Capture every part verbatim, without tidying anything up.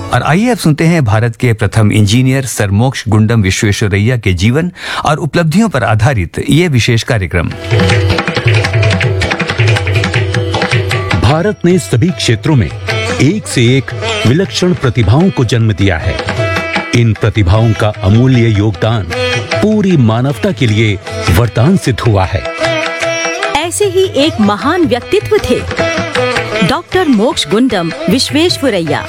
और आइए अब सुनते हैं भारत के प्रथम इंजीनियर सर मोक्ष गुंडम विश्वेश्वरैया के जीवन और उपलब्धियों पर आधारित ये विशेष कार्यक्रम। भारत ने सभी क्षेत्रों में एक से एक विलक्षण प्रतिभाओं को जन्म दिया है। इन प्रतिभाओं का अमूल्य योगदान पूरी मानवता के लिए वरदान सिद्ध हुआ है। ऐसे ही एक महान व्यक्तित्व थे डॉक्टर मोक्ष गुंडम विश्वेश्वरैया।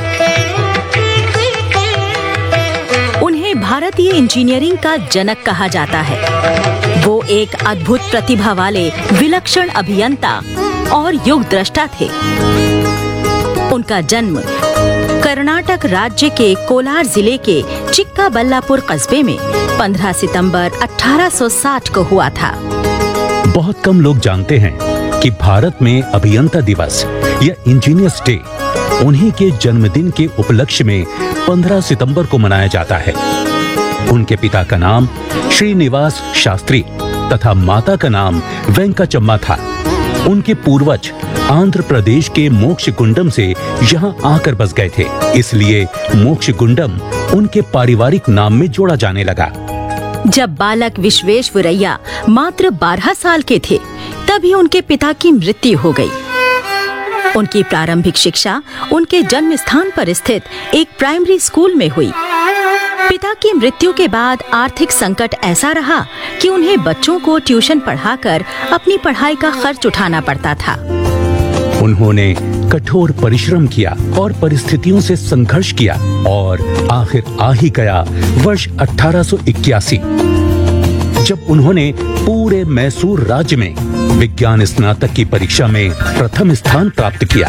उन्हें भारतीय इंजीनियरिंग का जनक कहा जाता है। वो एक अद्भुत प्रतिभा वाले विलक्षण अभियंता और युग दृष्टा थे। उनका जन्म कर्नाटक राज्य के कोलार जिले के चिक्काबल्लापुर कस्बे में पंद्रह सितंबर अठारह सौ साठ को हुआ था। बहुत कम लोग जानते हैं कि भारत में अभियंता दिवस या इंजीनियर्स डे उन्हीं के जन्मदिन के उपलक्ष्य में पंद्रह सितंबर को मनाया जाता है। उनके पिता का नाम श्रीनिवास शास्त्री तथा माता का नाम वेंकचम्मा था। उनके पूर्वज आंध्र प्रदेश के मोक्ष गुंडम से यहाँ आकर बस गए थे, इसलिए मोक्ष गुंडम उनके पारिवारिक नाम में जोड़ा जाने लगा। जब बालक विश्वेश्वरैया मात्र बारह साल के थे, तभी उनके पिता की मृत्यु हो गई। उनकी प्रारंभिक शिक्षा उनके जन्म स्थान पर स्थित एक प्राइमरी स्कूल में हुई। पिता की मृत्यु के बाद आर्थिक संकट ऐसा रहा कि उन्हें बच्चों को ट्यूशन पढ़ाकर अपनी पढ़ाई का खर्च उठाना पड़ता था। उन्होंने कठोर परिश्रम किया और परिस्थितियों से संघर्ष किया और आखिर आ ही गया वर्ष अठारह सौ इक्यासी, जब उन्होंने पूरे मैसूर राज्य में विज्ञान स्नातक की परीक्षा में प्रथम स्थान प्राप्त किया।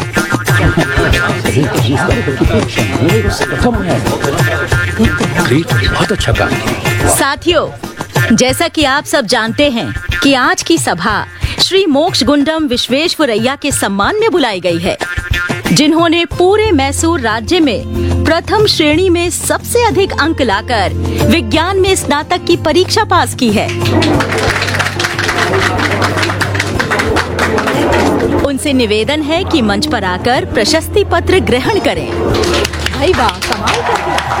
बहुत अच्छा काम। साथियों, जैसा कि आप सब जानते हैं कि आज की सभा श्री मोक्ष गुंडम विश्वेश्वरैया के सम्मान में बुलाई गई है, जिन्होंने पूरे मैसूर राज्य में प्रथम श्रेणी में सबसे अधिक अंक लाकर विज्ञान में स्नातक की परीक्षा पास की है। उनसे निवेदन है कि मंच पर आकर प्रशस्ति पत्र ग्रहण करें। भाई वाह, कमाल करते हैं।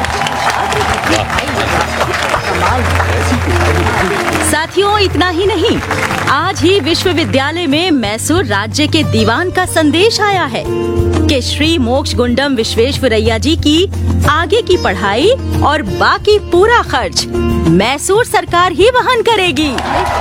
साथियों, इतना ही नहीं, आज ही विश्वविद्यालय में मैसूर राज्य के दीवान का संदेश आया है कि श्री मोक्ष गुंडम विश्वेश्वरैया जी की आगे की पढ़ाई और बाकी पूरा खर्च मैसूर सरकार ही वहन करेगी।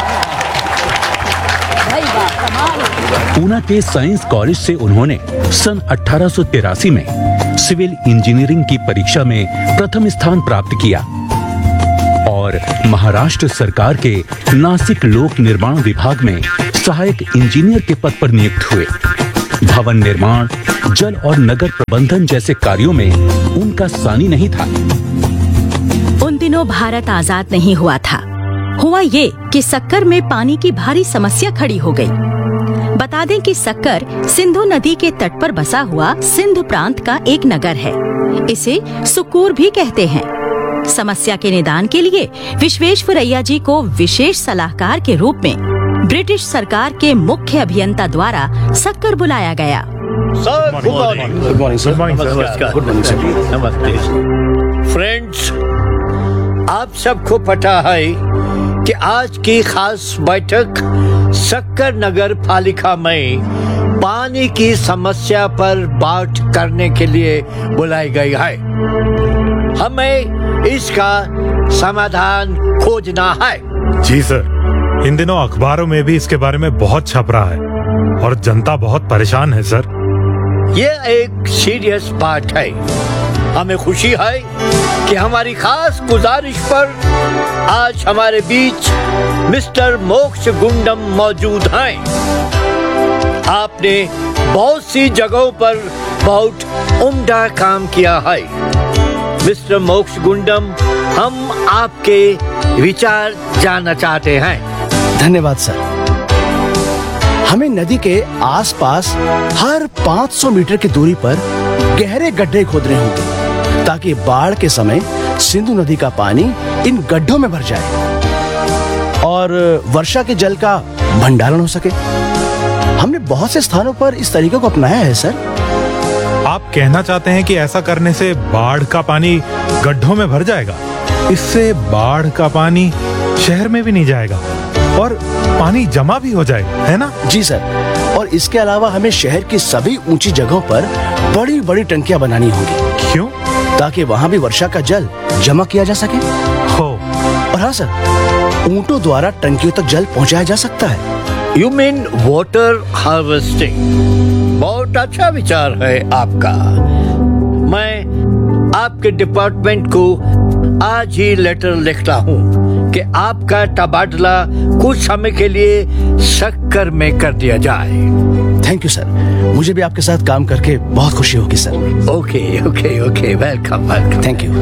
पूना के साइंस कॉलेज से उन्होंने सन अठारह सौ तिरासी में सिविल इंजीनियरिंग की परीक्षा में प्रथम स्थान प्राप्त किया और महाराष्ट्र सरकार के नासिक लोक निर्माण विभाग में सहायक इंजीनियर के पद पर नियुक्त हुए। भवन निर्माण, जल और नगर प्रबंधन जैसे कार्यों में उनका सानी नहीं था। उन दिनों भारत आजाद नहीं हुआ था। हुआ ये कि सक्कर में पानी की भारी समस्या खड़ी हो गई। बता दें कि सक्कर सिंधु नदी के तट पर बसा हुआ सिंध प्रांत का एक नगर है। इसे सुकूर भी कहते हैं। समस्या के निदान के लिए विश्वेश्वरैया जी को विशेष सलाहकार के रूप में ब्रिटिश सरकार के मुख्य अभियंता द्वारा सक्कर बुलाया गया। फ्रेंड्स, आप सबको पता है कि आज की खास बैठक सक्कर नगर पालिका में पानी की समस्या पर बात करने के लिए बुलाई गई है। हमें इसका समाधान खोजना है। जी सर, इन दिनों अखबारों में भी इसके बारे में बहुत छप रहा है और जनता बहुत परेशान है सर। ये एक सीरियस बात है। हमें खुशी है कि हमारी खास गुजारिश पर आज हमारे बीच मिस्टर मोक्ष गुंडम मौजूद हैं। आपने बहुत सी जगहों पर बहुत उम्दा काम किया है। मिस्टर मोक्ष गुंडम, हम आपके विचार जानना चाहते हैं। धन्यवाद सर। हमें नदी के आसपास हर पाँच सौ मीटर की दूरी पर गहरे गड्ढे खोदने होंगे ताकि बाढ़ के समय सिंधु नदी का पानी इन गड्ढों में भर जाए और वर्षा के जल का भंडारण हो सके। हमने बहुत से स्थानों पर इस तरीके को अपनाया है सर। आप कहना चाहते हैं कि ऐसा करने से बाढ़ का पानी गड्ढों में भर जाएगा। इससे बाढ़ का पानी शहर में भी नहीं जाएगा और पानी जमा भी हो जाएगा, है ना? जी सर, और इसके अलावा हमें शहर की सभी ऊंची जगहों पर बड़ी बड़ी टंकियां बनानी होंगी। क्यों? ताकि वहाँ भी वर्षा का जल जमा किया जा सके। हो। और हाँ सर, ऊंटों द्वारा टंकियों तक जल पहुँचाया जा सकता है। You mean water harvesting. बहुत अच्छा विचार है आपका। मैं आपके डिपार्टमेंट को आज ही लेटर लिखता हूँ कि आपका तबादला कुछ समय के लिए सक्कर में कर दिया जाए। थैंक यू सर, मुझे भी आपके साथ काम करके बहुत खुशी होगी sir. Okay okay okay, welcome welcome. Thank you.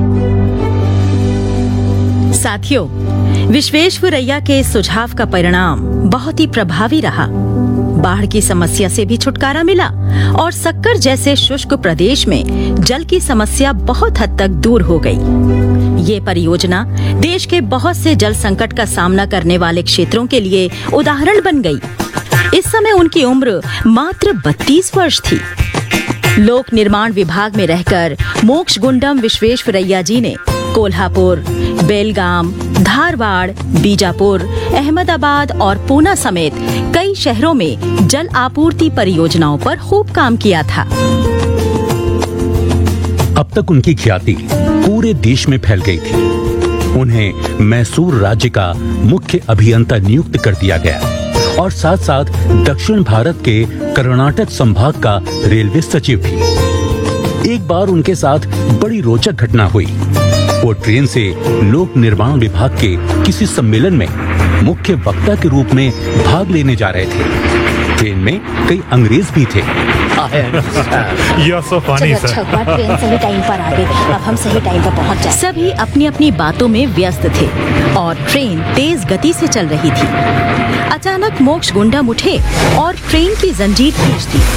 साथियों, विश्वेश्वरैया के इस सुझाव का परिणाम बहुत ही प्रभावी रहा। बाढ़ की समस्या से भी छुटकारा मिला और सक्कर जैसे शुष्क प्रदेश में जल की समस्या बहुत हद तक दूर हो गई। ये परियोजना देश के बहुत से जल संकट का सामना करने वाले क्षेत्रों के लिए उदाहरण बन गई। इस समय उनकी उम्र मात्र बत्तीस वर्ष थी। लोक निर्माण विभाग में रहकर मोक्षगुंडम विश्वेश्वरैया जी ने कोल्हापुर, बेलगाम, धारवाड़, बीजापुर, अहमदाबाद और पूना समेत कई शहरों में जल आपूर्ति परियोजनाओं पर खूब काम किया था। अब तक उनकी ख्याति पूरे देश में फैल गई थी। उन्हें मैसूर राज्य का मुख्य अभियंता नियुक्त कर दिया गया और साथ साथ दक्षिण भारत के कर्नाटक संभाग का रेलवे सचिव भी। एक बार उनके साथ बड़ी रोचक घटना हुई। वो ट्रेन से लोक निर्माण विभाग के किसी सम्मेलन में मुख्य वक्ता के रूप में भाग लेने जा रहे थे। ट्रेन में कई अंग्रेज भी थे। You're so funny, चलो, sir. अच्छा हुआ ट्रेन सही टाइम पर आ गई। अब हम सही टाइम पर पहुंच जाए। सभी अपनी अपनी बातों में व्यस्त थे और ट्रेन तेज गति से चल रही थी। अचानक मोक्षगुंडम उठे और ट्रेन की जंजीर खींच दी।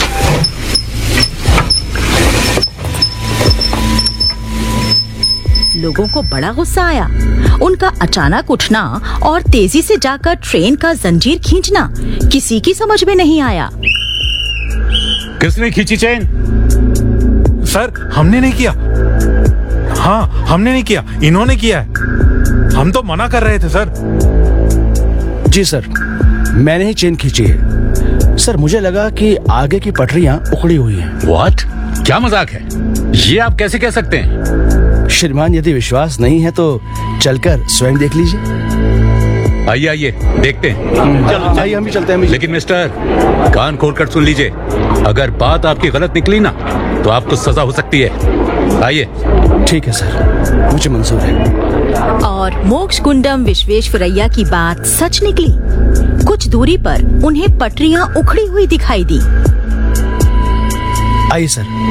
लोगों को बड़ा गुस्सा आया। उनका अचानक उठना और तेजी से जाकर ट्रेन का जंजीर खींचना किसी की समझ में नहीं आया। किसने खींची चेन? सर, हमने नहीं किया। हाँ, हमने नहीं किया, इन्होंने किया है। हम तो मना कर रहे थे सर। जी सर, मैंने ही चेन खींची है। सर, मुझे लगा कि आगे की पटरियां उखड़ी हुई हैं। व्हाट? क्या मजाक है? ये आप कैसे कह सकते हैं? श्रीमान, यदि विश्वास नहीं है तो चलकर स्वयं देख लीजिए। आइए आइए, देखते हैं। चलो, आइए, हम भी चलते हैं। लेकिन मिस्टर, कान खोलकर सुन लीजिए। अगर बात आपकी गलत निकली ना तो आपको सजा हो सकती है। आइए। ठीक है सर, मुझे मंजूर है। और मोक्षगुंडम विश्वेश्वरैया की बात सच निकली। कुछ दूरी पर उन्हें पटरियां उखड़ी हुई दिखाई दी। आइए सर।